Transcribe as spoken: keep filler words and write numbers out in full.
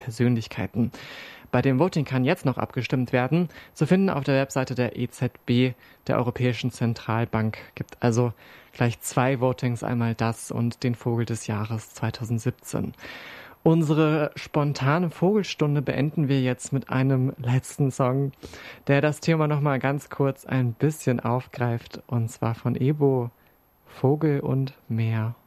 Persönlichkeiten. Bei dem Voting kann jetzt noch abgestimmt werden. Zu finden auf der Webseite der E Z B, der Europäischen Zentralbank. Gibt also gleich zwei Votings, einmal das und den Vogel des Jahres zweitausendsiebzehn. Unsere spontane Vogelstunde beenden wir jetzt mit einem letzten Song, der das Thema noch mal ganz kurz ein bisschen aufgreift, und zwar von Ebo, Vogel und Meer.